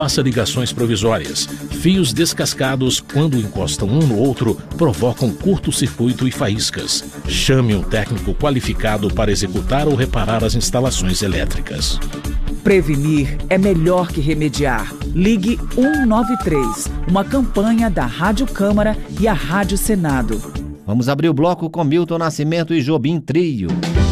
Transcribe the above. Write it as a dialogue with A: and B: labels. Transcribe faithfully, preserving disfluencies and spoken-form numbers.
A: Faça ligações provisórias. Fios descascados, quando encostam um no outro, provocam curto-circuito e faíscas. Chame um técnico qualificado para executar ou reparar as instalações elétricas.
B: Prevenir é melhor que remediar. Ligue um nove três, uma campanha da Rádio Câmara e a Rádio Senado.
C: Vamos abrir o bloco com Milton Nascimento e Jobim Trio.